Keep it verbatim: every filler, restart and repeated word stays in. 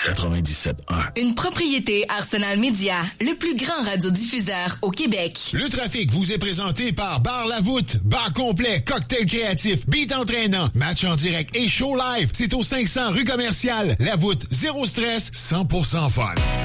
quatre-vingt-dix-sept un. Une propriété Arsenal Média, le plus grand radiodiffuseur au Québec. Le trafic vous est présenté par Bar La Voûte. Bar complet, cocktail créatif, beat entraînant, match en direct et show live. C'est au cinq cents rue commerciale. La Voûte, zéro stress, cent pour cent fun.